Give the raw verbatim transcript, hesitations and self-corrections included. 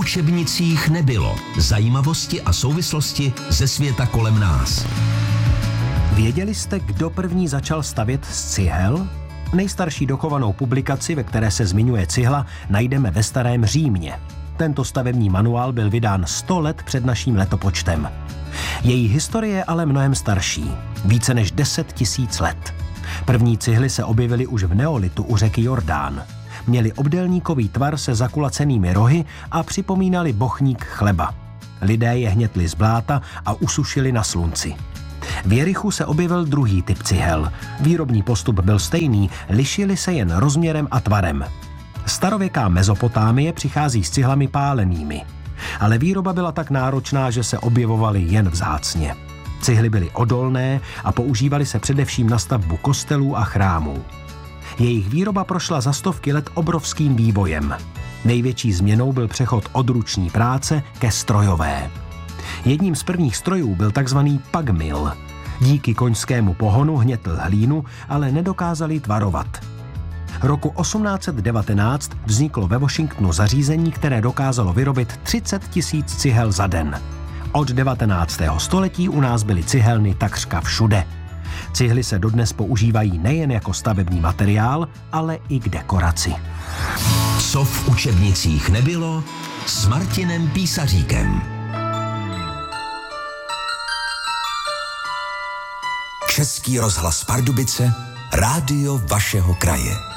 učebnicích nebylo. Zajímavosti a souvislosti ze světa kolem nás. Věděli jste, kdo první začal stavět z cihel? Nejstarší dochovanou publikaci, ve které se zmiňuje cihla, najdeme ve Starém Římě. Tento stavební manuál byl vydán sto let před naším letopočtem. Její historie je ale mnohem starší, více než deset tisíc let. První cihly se objevily už v neolitu u řeky Jordán. Měly obdélníkový tvar se zakulacenými rohy a připomínali bochník chleba. Lidé je hnětli z bláta a usušili na slunci. V Jerichu se objevil druhý typ cihel. Výrobní postup byl stejný, lišily se jen rozměrem a tvarem. Starověká Mezopotámie přichází s cihlami pálenými. Ale výroba byla tak náročná, že se objevovaly jen vzácně. Cihly byly odolné a používaly se především na stavbu kostelů a chrámů. Jejich výroba prošla za stovky let obrovským vývojem. Největší změnou byl přechod od ruční práce ke strojové. Jedním z prvních strojů byl takzvaný pagmil. Díky koňskému pohonu hnětl hlínu, ale nedokázali tvarovat. Roku osmnáct set devatenáct vzniklo ve Washingtonu zařízení, které dokázalo vyrobit třicet tisíc cihel za den. Od devatenáctého století u nás byly cihelny takřka všude. Cihly se dodnes používají nejen jako stavební materiál, ale i k dekoraci. Co v učebnicích nebylo, s Martinem Písaříkem. Český rozhlas Pardubice, rádio vašeho kraje.